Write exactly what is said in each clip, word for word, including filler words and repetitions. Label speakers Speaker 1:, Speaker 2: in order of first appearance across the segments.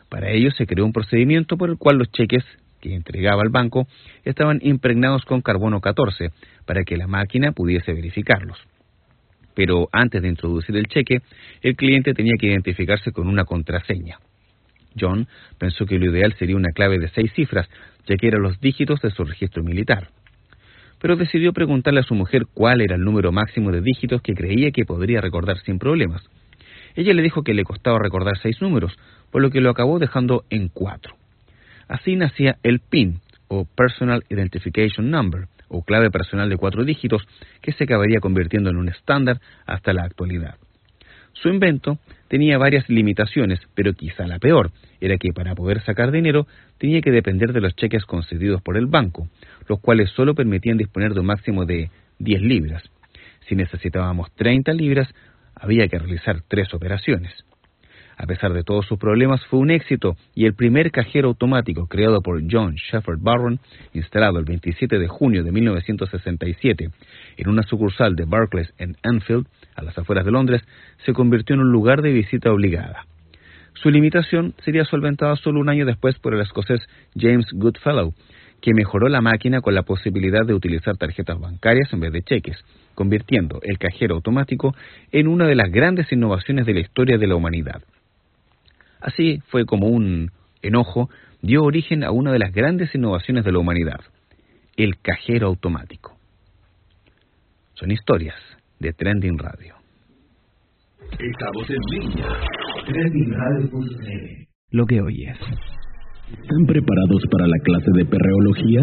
Speaker 1: Para ello se creó un procedimiento por el cual los cheques que entregaba al banco estaban impregnados con carbono catorce para que la máquina pudiese verificarlos. Pero antes de introducir el cheque, el cliente tenía que identificarse con una contraseña. John pensó que lo ideal sería una clave de seis cifras, ya que eran los dígitos de su registro militar. Pero decidió preguntarle a su mujer cuál era el número máximo de dígitos que creía que podría recordar sin problemas. Ella le dijo que le costaba recordar seis números, por lo que lo acabó dejando en cuatro. Así nacía el P I N, o Personal Identification Number, o clave personal de cuatro dígitos, que se acabaría convirtiendo en un estándar hasta la actualidad. Su invento tenía varias limitaciones, pero quizá la peor era que para poder sacar dinero tenía que depender de los cheques concedidos por el banco, los cuales solo permitían disponer de un máximo de diez libras. Si necesitábamos treinta libras, había que realizar tres operaciones. A pesar de todos sus problemas, fue un éxito y el primer cajero automático creado por John Shepherd Barron, instalado el veintisiete de junio de mil novecientos sesenta y siete en una sucursal de Barclays en Anfield, a las afueras de Londres, se convirtió en un lugar de visita obligada. Su limitación sería solventada solo un año después por el escocés James Goodfellow, que mejoró la máquina con la posibilidad de utilizar tarjetas bancarias en vez de cheques, convirtiendo el cajero automático en una de las grandes innovaciones de la historia de la humanidad. Así fue como un enojo dio origen a una de las grandes innovaciones de la humanidad, el cajero automático. Son historias de Trending Radio.
Speaker 2: Estamos en línea. trending radio punto c l.
Speaker 3: Lo que oyes.
Speaker 2: ¿Están preparados para la clase de perreología?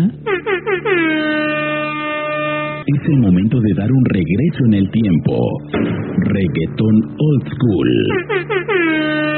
Speaker 2: Es el momento de dar un regreso en el tiempo. Reggaetón Old School.